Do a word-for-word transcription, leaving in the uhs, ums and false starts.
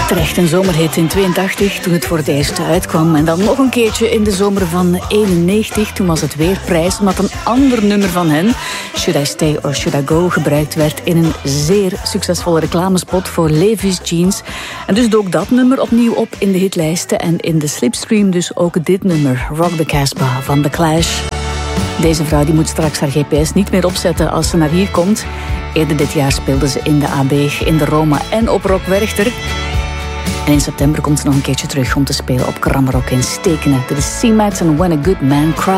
Terecht een zomerhit in tweeëntachtig, toen het voor het eerst uitkwam. En dan nog een keertje in de zomer van eenennegentig. Toen was het weer prijs, omdat een ander nummer van hen, Should I Stay or Should I Go, gebruikt werd in een zeer succesvolle reclamespot voor Levi's Jeans. En dus dook dat nummer opnieuw op in de hitlijsten. En in de slipstream dus ook dit nummer, Rock the Casbah van The Clash. Deze vrouw die moet straks haar G P S niet meer opzetten als ze naar hier komt. Eerder dit jaar speelde ze in de A B, in de Roma en op Rock Werchter. En in september komt ze nog een keertje terug om te spelen op Kramrock in Stekene. Dit is C-Max en When a Good Man Cries.